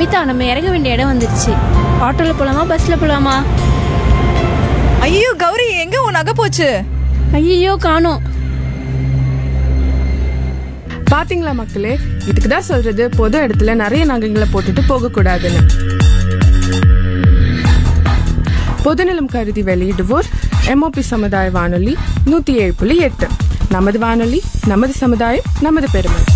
கவிதா, நம்ம இறங்க வேண்டிய இடம் வந்துருச்சு. ஆட்டோல போலாமா, பஸ்ல போலாமா? ஐயோ கௌரி, எங்க உன் நகை போச்சு? ஐயோ காணோம். பாத்தீங்களா மக்களே, இதுக்கு தான் சொல்றது பொது இடத்துல நிறைய நகைகளை போட்டுட்டு போக கூடாதுன்னு. பொதுநலம் கருதி வெளியிடுவோர் MOP சமுதாய வானொலி 107.8. நமது வானொலி, நமது சமுதாயம், நமது பெருமை.